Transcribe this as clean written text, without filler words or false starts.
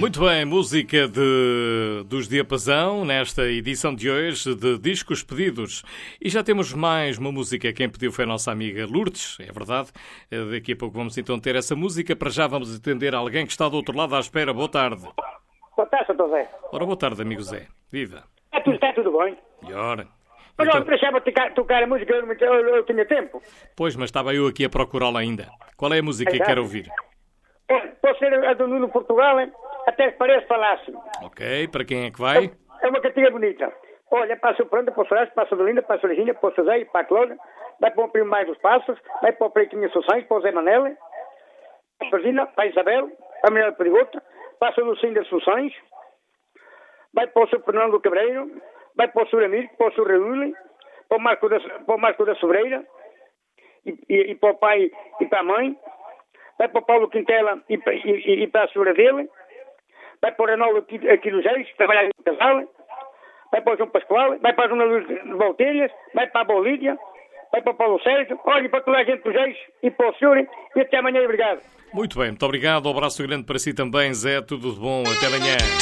Muito bem, música dos Diapasão, nesta edição de hoje de Discos Pedidos. E já temos mais uma música. Quem pediu foi a nossa amiga Lourdes, é verdade. Daqui a pouco vamos então ter essa música. Para já vamos atender alguém que está do outro lado à espera. Boa tarde. Boa tarde, Sr. Zé. Ora, boa tarde, amigo Zé. Viva. Está tudo bem? Melhor. Mas Então... não deixava tocar a música, eu tinha tempo. Pois, mas estava eu aqui a procurá-la ainda. Qual é a música que quer ouvir? Pode ser a do Nuno Portugal, hein? Até que parece falácio. Ok, para quem é que vai? É uma cantiga bonita. Olha, passa o Pronto, para o Soares, passa a Dolinda, passa a Regina, para o José, para a Cláudia, vai para o Primo Mais dos Passos, vai para o Pretinho Assunções, para o Zé Manela, para a Regina, para a Isabel, para a Manuela Perigota, passa o Lucinho das Assunções, vai para o Sr. Fernando do Cabreiro, vai para o Sr. Américo, para o Sr. Raul, para o Marco da Sobreira, e para o pai e para a mãe, vai para o Paulo Quintela e para a senhora dele, vai para o Renaldo aqui dos Reis, que trabalha no casal, vai para o João Pascoal, vai para a Zona Luz de Valtelhas, vai para a Bolívia, vai para o Paulo Sérgio, olha, para toda a gente dos Reis e para o senhor, e até amanhã, obrigado. Muito bem, muito obrigado, um abraço grande para si também, Zé, tudo de bom, até amanhã.